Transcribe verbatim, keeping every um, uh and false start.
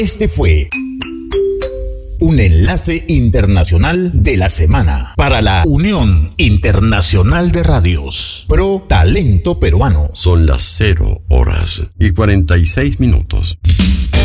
Este fue un enlace internacional de la semana para la Unión Internacional de Radios Pro Talento Peruano. Son las cero horas y cuarenta y seis minutos.